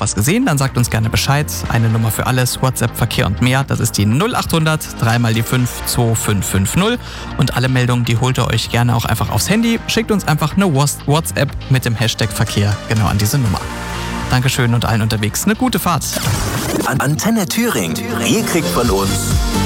was gesehen, dann sagt uns gerne Bescheid. Eine Nummer für alles, WhatsApp, Verkehr und mehr. Das ist die 0800 3 mal die 5 2550. Und alle Meldungen, die holt ihr euch gerne auch einfach aufs Handy. Schickt uns einfach eine WhatsApp mit dem Hashtag Verkehr genau an diese Nummer. Dankeschön und allen unterwegs eine gute Fahrt. Antenne Thüringen. Ihr kriegt von uns